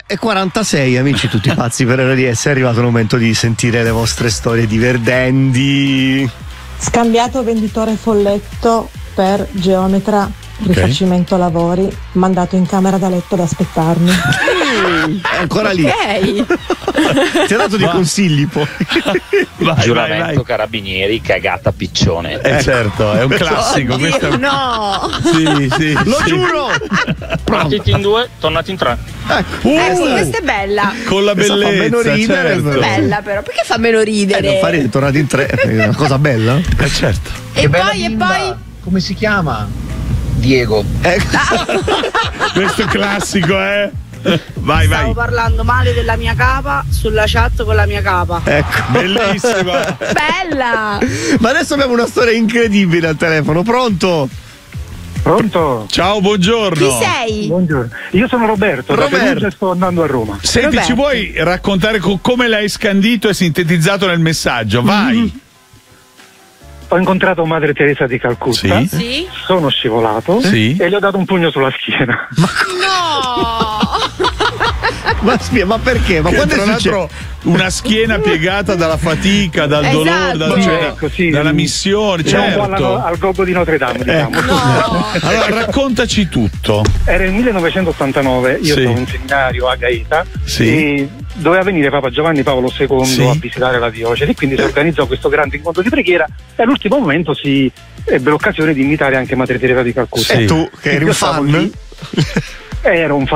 9:46, amici tutti pazzi per RDS, è arrivato il momento di sentire le vostre storie divertenti. Scambiato venditore folletto per geometra, rifacimento lavori, mandato in camera da letto ad aspettarmi. È ancora lì. Ti ha dato dei consigli poi. Giuramento carabinieri, cagata piccione. Certo, è un classico. Oddio, Questo è un... no! Sì, Lo giuro! Partiti in 2, tornati in 3. Sì, questa è bella. Con la Questa fa bellezza, meno ridere, certo. però. Bella però, perché fa meno ridere? Non fare tornati in 3, è una cosa bella. Certo. E poi Come si chiama? Diego. Questo è classico, Vai, Stavo parlando male della mia capa sulla chat con la mia capa. Ecco. Bellissima. bella. Ma adesso abbiamo una storia incredibile al telefono. Pronto? Pronto? Ciao, buongiorno. Chi sei? Buongiorno. Io sono Roberto, da Perugia e sto andando a Roma. Senti, Roberto. ci vuoi raccontare come l'hai scandito e sintetizzato nel messaggio? Vai. Ho incontrato Madre Teresa di Calcutta. Sì? Sono scivolato Sì. e gli ho dato un pugno sulla schiena. Ma perché? Ma Che quando tra è l'altro una schiena piegata dalla fatica, dal dolore, dalla missione, Siamo un po' certo. al gobbo di Notre Dame, diciamo. Allora raccontaci tutto. Era il 1989, io Sì. stavo in seminario a Gaeta Sì. e doveva venire Papa Giovanni Paolo II Sì. a visitare la diocesi, quindi si organizzò questo grande incontro di preghiera e all'ultimo momento si ebbe l'occasione di invitare anche Madre Teresa di Calcutta. E tu, che eri Io un stavo fan? lì, ero un fan